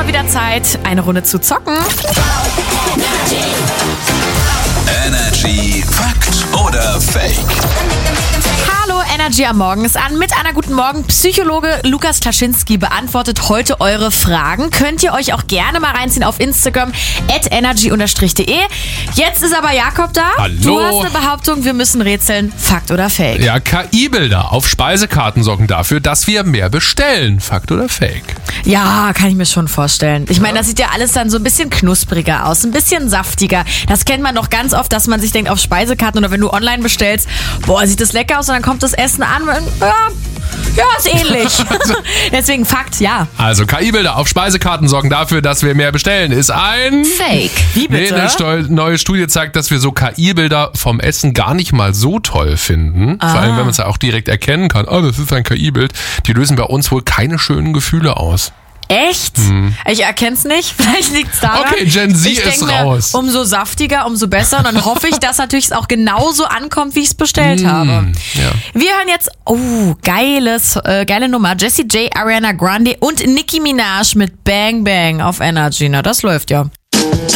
mal wieder Zeit, eine Runde zu zocken. Energy Fakt oder Fake? Hallo, Energy am Morgen ist an. Mit einer guten Morgen. Psychologe Lukas Klaschinski beantwortet heute eure Fragen. Könnt ihr euch auch gerne mal reinziehen auf Instagram @energy_de. Jetzt ist aber Jakob da. Hallo. Du hast eine Behauptung, wir müssen rätseln. Fakt oder Fake? Ja, KI-Bilder auf Speisekarten sorgen dafür, dass wir mehr bestellen. Fakt oder Fake? Ja, kann ich mir schon vorstellen. Ich meine, das sieht ja alles dann so ein bisschen knuspriger aus, ein bisschen saftiger. Das kennt man doch ganz oft, dass man sich denkt, auf Speisekarten oder wenn du online bestellst, boah, sieht das lecker aus und dann kommt das Essen an und ja, ist ähnlich. Deswegen Fakt, ja. Also KI-Bilder auf Speisekarten sorgen dafür, dass wir mehr bestellen. Ist ein Fake. Wie bitte? Eine neue Studie zeigt, dass wir so KI-Bilder vom Essen gar nicht mal so toll finden. Vor allem, wenn man es ja auch direkt erkennen kann. Oh, das ist ein KI-Bild. Die lösen bei uns wohl keine schönen Gefühle aus. Echt? Ich erkenn's nicht. Vielleicht liegt's daran. Okay, Gen Z ich ist denk mir, raus. Umso saftiger, umso besser. Und dann hoffe ich, dass natürlich es auch genauso ankommt, wie ich es bestellt habe. Ja. Wir hören jetzt, geile Nummer. Jessie J, Ariana Grande und Nicki Minaj mit Bang Bang auf Energy. Na, das läuft ja.